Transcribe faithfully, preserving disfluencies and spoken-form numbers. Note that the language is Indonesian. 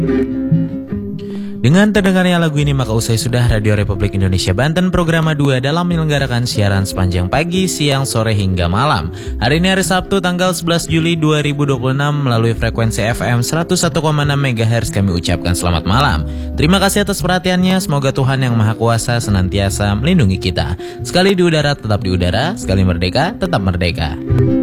Dengan terdengarnya lagu ini maka usai sudah Radio Republik Indonesia Banten Program dua dalam menyelenggarakan siaran sepanjang pagi, siang, sore hingga malam. Hari ini hari Sabtu tanggal sebelas Juli dua ribu dua puluh enam melalui frekuensi F M seratus satu koma enam megahertz kami ucapkan selamat malam. Terima kasih atas perhatiannya, semoga Tuhan Yang Maha Kuasa senantiasa melindungi kita. Sekali di udara tetap di udara, sekali merdeka tetap merdeka.